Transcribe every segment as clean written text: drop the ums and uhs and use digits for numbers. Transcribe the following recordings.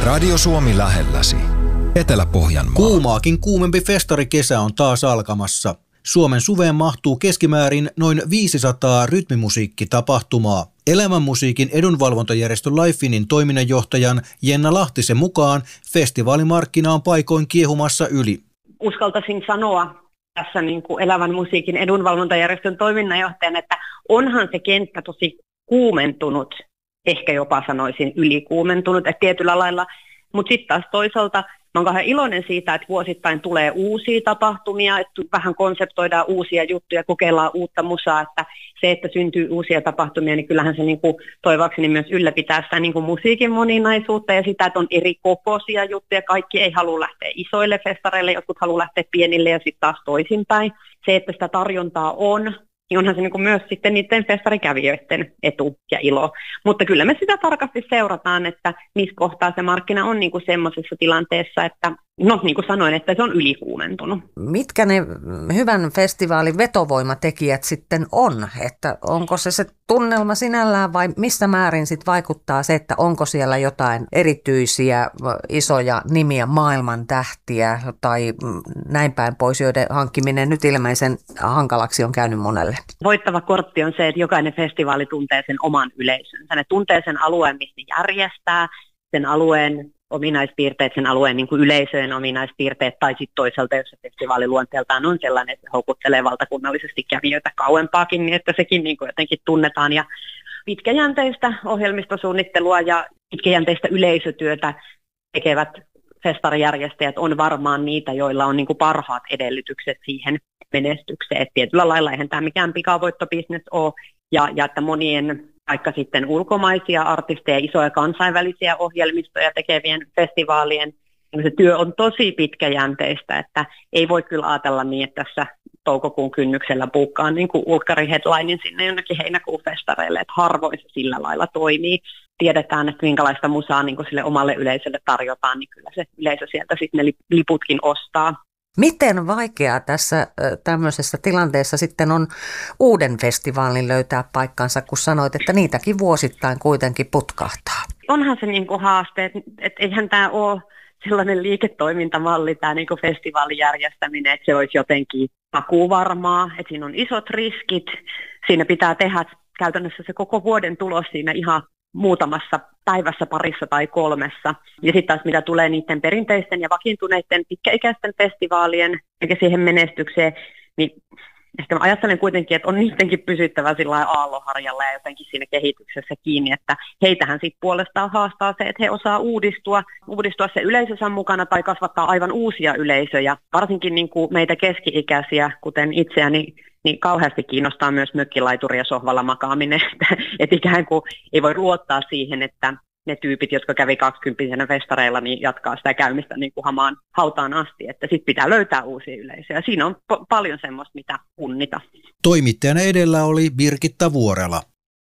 Radio Suomi lähelläsi. Etelä-Pohjanmaa. Kuumaakin kuumempi festarikesä on taas alkamassa. Suomen suveen mahtuu keskimäärin noin 500 rytmimusiikkitapahtumaa. Elämänmusiikin edunvalvontajärjestö Lifeinin toiminnanjohtajan Jenna Lahtisen mukaan festivaalimarkkina on paikoin kiehumassa yli. Uskaltaisin sanoa tässä niin kuin elävän musiikin edunvalvontajärjestön toiminnanjohtajana, että onhan se kenttä tosi kuumentunut, ehkä jopa sanoisin ylikuumentunut, että tietyllä lailla. Mutta sitten taas toisaalta mä oon kauhean iloinen siitä, että vuosittain tulee uusia tapahtumia, että vähän konseptoidaan uusia juttuja, kokeillaan uutta musaa, että se, että syntyy uusia tapahtumia, niin kyllähän se niin kuin toivakseni myös ylläpitää sitä niin kuin musiikin moninaisuutta ja sitä, että on eri kokoisia juttuja. Kaikki ei halua lähteä isoille festareille, jotkut haluaa lähteä pienille ja sitten taas toisinpäin. Se, että sitä tarjontaa on, niin onhan se niin kuin myös sitten niiden festarikävijöiden etu ja ilo. Mutta kyllä me sitä tarkasti seurataan, että missä kohtaa se markkina on niin kuin semmoisessa tilanteessa, että no niin kuin sanoin, että se on ylikuumentunut. Mitkä ne hyvän festivaalin vetovoimatekijät sitten on? Että onko se tunnelma sinällään vai missä määrin sit vaikuttaa se, että onko siellä jotain erityisiä isoja nimiä, maailman tähtiä tai näin päin pois, joiden hankkiminen nyt ilmeisen hankalaksi on käynyt monelle? Voittava kortti on se, että jokainen festivaali tuntee sen oman yleisönsä. Ne tuntee sen alueen, missä järjestää, sen alueen ominaispiirteet, sen alueen niin kuin yleisöjen ominaispiirteet, tai sitten toisaalta, jos se festivaali luonteeltaan on sellainen, että se houkuttelee valtakunnallisesti kävijöitä kauempaakin, niin että sekin niin kuin jotenkin tunnetaan. Ja pitkäjänteistä ohjelmistosuunnittelua ja pitkäjänteistä yleisötyötä tekevät festarijärjestäjät on varmaan niitä, joilla on niin kuin parhaat edellytykset siihen menestykseen. Et tietyllä lailla eihän tämä mikään pikavoittobisnes ole, ja että monien vaikka sitten ulkomaisia artisteja, isoja kansainvälisiä ohjelmistoja tekevien festivaalien, niin se työ on tosi pitkäjänteistä, että ei voi kyllä ajatella niin, että tässä toukokuun kynnyksellä buukkaan niin kuin ulkkari-headlinein sinne jonnekin heinäkuun festareille, että harvoin se sillä lailla toimii. Tiedetään, että minkälaista musaa niin kuin sille omalle yleisölle tarjotaan, niin kyllä se yleisö sieltä sitten ne liputkin ostaa. Miten vaikeaa tässä tämmöisessä tilanteessa sitten on uuden festivaalin löytää paikkansa, kun sanoit, että niitäkin vuosittain kuitenkin putkahtaa? Onhan se niin kuin haaste, että eihän tämä ole sellainen liiketoimintamalli, tämä niin kuin festivaalin järjestäminen, että se olisi jotenkin takuuvarmaa, että siinä on isot riskit, siinä pitää tehdä käytännössä se koko vuoden tulos siinä ihan muutamassa päivässä, parissa tai kolmessa. Ja sitten taas mitä tulee niiden perinteisten ja vakiintuneiden pitkäikäisten festivaalien ja siihen menestykseen, niin ehkä mä ajattelen kuitenkin, että on niidenkin pysyttävä sillä lailla aallonharjalla ja jotenkin siinä kehityksessä kiinni, että heitähän sitten puolestaan haastaa se, että he osaa uudistua se yleisönsä mukana tai kasvattaa aivan uusia yleisöjä. Varsinkin niin kuin meitä keski-ikäisiä, kuten itseäni, niin kauheasti kiinnostaa myös mökkilaituri ja sohvalla makaaminen, että ikään kuin ei voi luottaa siihen, että ne tyypit, jotka kävi 20-vuotiaana festareilla, niin jatkaa sitä käymistä niin kuin hamaan hautaan asti, että sitten pitää löytää uusia yleisöjä. Siinä on paljon semmoista, mitä punnita. Toimittajana edellä oli Birgitta Vuorela.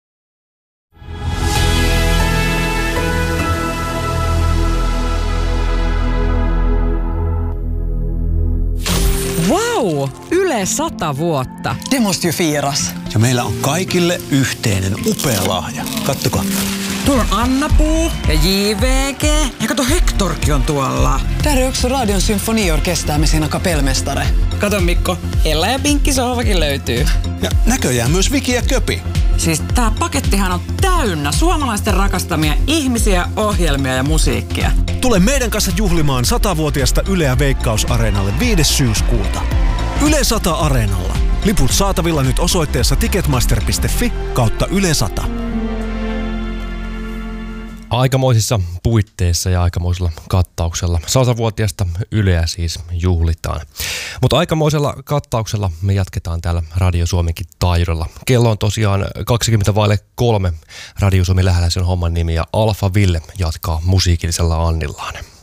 Wow! Yle 100 vuotta. Det måste ju firas. Ja meillä on kaikille yhteinen upea lahja. Kattokaa. Tuolla on Anna-Puu ja JVG. Ja kato, Hektorkin on tuolla. Där är också Radion symfoniorkester med sina kapellmästare. Kato Mikko, Ella ja Pinkki sohvakin löytyy. Ja näköjään myös Viki ja Köpi. Siis tää pakettihan on täynnä suomalaisten rakastamia ihmisiä, ohjelmia ja musiikkia. Tule meidän kanssa juhlimaan 100-vuotiasta Yleä Veikkaus-areenalle 5. syyskuuta. Yle 100 Areenalla. Liput saatavilla nyt osoitteessa ticketmaster.fi/Yle 100. Aikamoisissa puitteissa ja aikamoisella kattauksella 100-vuotiaasta Yleä siis juhlitaan. Mutta aikamoisella kattauksella me jatketaan täällä Radio Suomenkin taajuudella. Kello on tosiaan 20:03. Radio Suomi lähellä, sen homman nimi, ja Alfa Ville jatkaa musiikillisella annillaan.